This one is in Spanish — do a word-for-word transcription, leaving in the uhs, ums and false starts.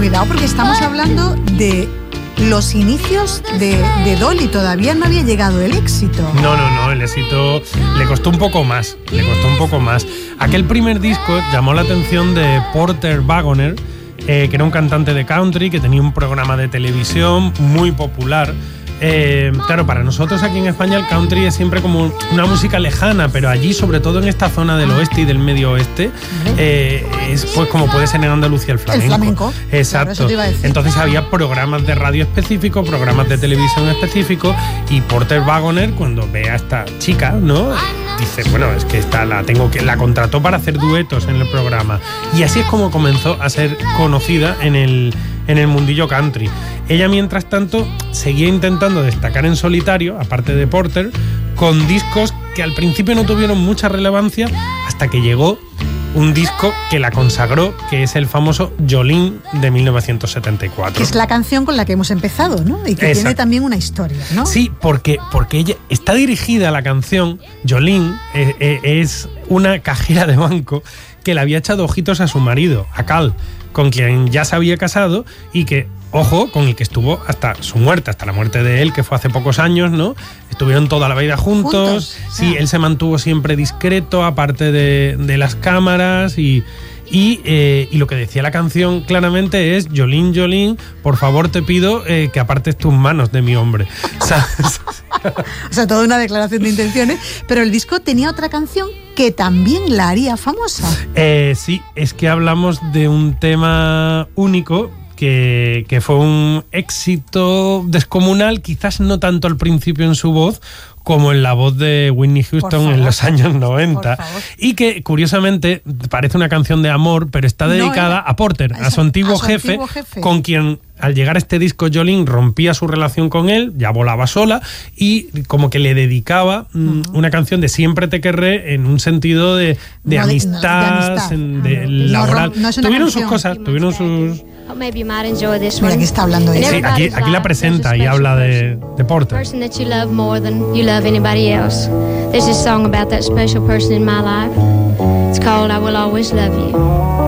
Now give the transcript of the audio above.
cuidado porque estamos hablando de los inicios de, de Dolly. Todavía no había llegado el éxito. No, no, no, el éxito le costó un poco más, le costó un poco más. Aquel primer disco llamó la atención de Porter Wagoner, eh, que era un cantante de country, que tenía un programa de televisión muy popular. Eh, claro, para nosotros aquí en España el country es siempre como una música lejana, pero allí, sobre todo en esta zona del oeste y del medio oeste, eh, es pues como puede ser en Andalucía el flamenco. El flamenco. Exacto. Claro, eso te iba a decir. Entonces había programas de radio específicos, programas de televisión específicos, y Porter Wagoner, cuando ve a esta chica, ¿no?, dice, bueno, es que esta la tengo que la contrató para hacer duetos en el programa. Y así es como comenzó a ser conocida en el en el mundillo country. Ella, mientras tanto, seguía intentando destacar en solitario, aparte de Porter, con discos que al principio no tuvieron mucha relevancia, hasta que llegó un disco que la consagró, que es el famoso Jolene de mil novecientos setenta y cuatro. Que es la canción con la que hemos empezado, ¿no? Y que Exacto. tiene también una historia, ¿no? Sí, porque, porque ella está dirigida a la canción. Jolene eh, eh, es una cajera de banco que le había echado ojitos a su marido, a Cal, con quien ya se había casado y que, ojo, con el que estuvo hasta su muerte, hasta la muerte de él, que fue hace pocos años, ¿no? Estuvieron toda la vida juntos. Juntos, Sí, ah. él se mantuvo siempre discreto, aparte de, de las cámaras y... Y, eh, y lo que decía la canción claramente es: Jolene, Jolene, por favor te pido eh, que apartes tus manos de mi hombre. ¿Sabes? O sea, toda una declaración de intenciones. Pero el disco tenía otra canción que también la haría famosa. Eh, sí, es que hablamos de un tema único que, que fue un éxito descomunal, quizás no tanto al principio en su voz como en la voz de Whitney Houston en los años noventa, y que curiosamente parece una canción de amor, pero está dedicada no, a Porter, a, a su antiguo, a su jefe, antiguo jefe, con quien al llegar a este disco Jolene rompía su relación con él, ya volaba sola, y como que le dedicaba uh-huh. una canción de Siempre te querré, en un sentido de, de, no, amistad, no, de amistad, en, de no, laboral. No, no tuvieron canción. sus cosas, tuvieron sus... Mira, aquí está hablando de sí, aquí, aquí la presenta y habla de, de Porter. Anybody else. There's a song about that special person in my life. It's called I Will Always Love You.